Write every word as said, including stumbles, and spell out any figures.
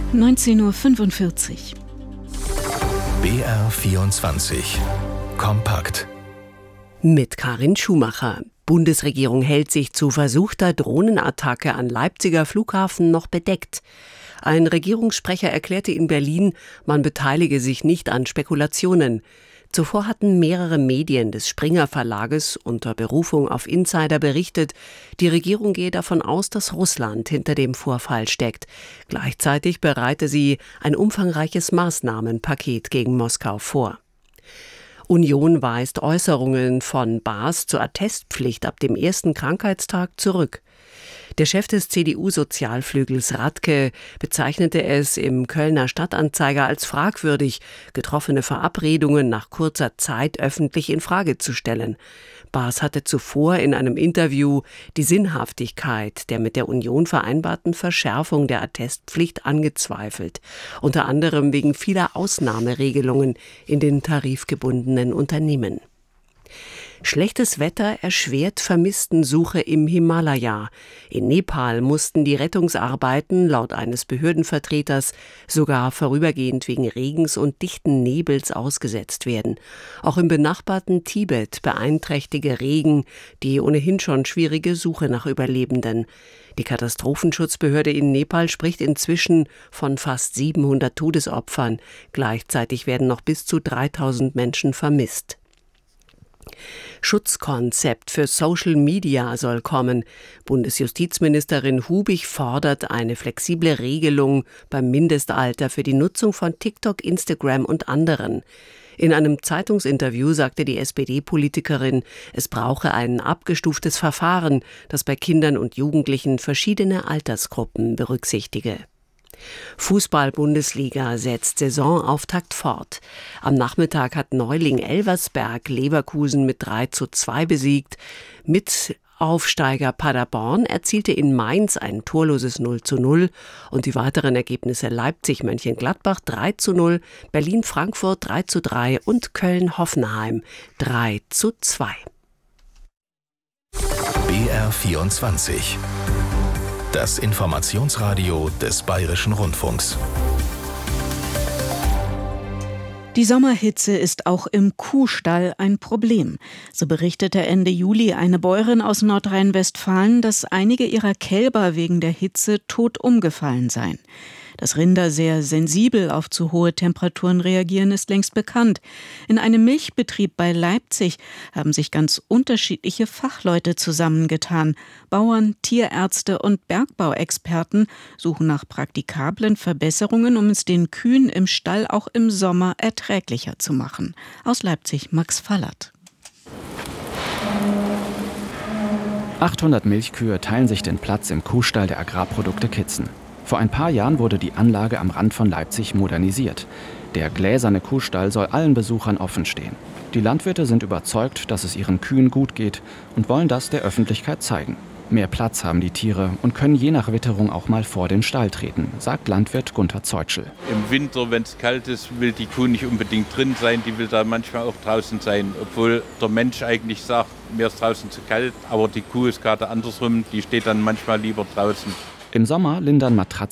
neunzehn Uhr fünfundvierzig. B R vierundzwanzig. Kompakt. Mit Karin Schumacher. Bundesregierung hält sich zu versuchter Drohnenattacke an Leipziger Flughafen noch bedeckt. Ein Regierungssprecher erklärte in Berlin, man beteilige sich nicht an Spekulationen. Zuvor hatten mehrere Medien des Springer Verlages unter Berufung auf Insider berichtet, die Regierung gehe davon aus, dass Russland hinter dem Vorfall steckt. Gleichzeitig bereite sie ein umfangreiches Maßnahmenpaket gegen Moskau vor. Union weist Äußerungen von Baas zur Attestpflicht ab dem ersten Krankheitstag zurück. Der Chef des C D U-Sozialflügels Radke bezeichnete es im Kölner Stadtanzeiger als fragwürdig, getroffene Verabredungen nach kurzer Zeit öffentlich in Frage zu stellen. Baas hatte zuvor in einem Interview die Sinnhaftigkeit der mit der Union vereinbarten Verschärfung der Attestpflicht angezweifelt, unter anderem wegen vieler Ausnahmeregelungen in den tarifgebundenen Unternehmen. Schlechtes Wetter erschwert Vermisstensuche im Himalaya. In Nepal mussten die Rettungsarbeiten laut eines Behördenvertreters sogar vorübergehend wegen Regens und dichten Nebels ausgesetzt werden. Auch im benachbarten Tibet beeinträchtige Regen die ohnehin schon schwierige Suche nach Überlebenden. Die Katastrophenschutzbehörde in Nepal spricht inzwischen von fast siebenhundert Todesopfern. Gleichzeitig werden noch bis zu dreitausend Menschen vermisst. Schutzkonzept für Social Media soll kommen. Bundesjustizministerin Hubig fordert eine flexible Regelung beim Mindestalter für die Nutzung von TikTok, Instagram und anderen. In einem Zeitungsinterview sagte die S P D-Politikerin, es brauche ein abgestuftes Verfahren, das bei Kindern und Jugendlichen verschiedene Altersgruppen berücksichtige. Fußball-Bundesliga setzt Saisonauftakt fort. Am Nachmittag hat Neuling Elversberg Leverkusen mit drei zu zwei besiegt. Mitaufsteiger Paderborn erzielte in Mainz ein torloses null zu null und die weiteren Ergebnisse Leipzig-Mönchengladbach drei zu null, Berlin-Frankfurt drei zu drei und Köln-Hoffenheim drei zu zwei. B R vierundzwanzig. Das Informationsradio des Bayerischen Rundfunks. Die Sommerhitze ist auch im Kuhstall ein Problem. So berichtete Ende Juli eine Bäuerin aus Nordrhein-Westfalen, dass einige ihrer Kälber wegen der Hitze tot umgefallen seien. Dass Rinder sehr sensibel auf zu hohe Temperaturen reagieren, ist längst bekannt. In einem Milchbetrieb bei Leipzig haben sich ganz unterschiedliche Fachleute zusammengetan. Bauern, Tierärzte und Bergbauexperten suchen nach praktikablen Verbesserungen, um es den Kühen im Stall auch im Sommer erträglicher zu machen. Aus Leipzig Max Fallert. achthundert Milchkühe teilen sich den Platz im Kuhstall der Agrarprodukte Kitzen. Vor ein paar Jahren wurde die Anlage am Rand von Leipzig modernisiert. Der gläserne Kuhstall soll allen Besuchern offen stehen. Die Landwirte sind überzeugt, dass es ihren Kühen gut geht und wollen das der Öffentlichkeit zeigen. Mehr Platz haben die Tiere und können je nach Witterung auch mal vor den Stall treten, sagt Landwirt Gunther Zeutschel. Im Winter, wenn es kalt ist, will die Kuh nicht unbedingt drin sein, die will da manchmal auch draußen sein. Obwohl der Mensch eigentlich sagt, mir ist draußen zu kalt, aber die Kuh ist gerade andersrum, die steht dann manchmal lieber draußen. Im Sommer lindern Matratzen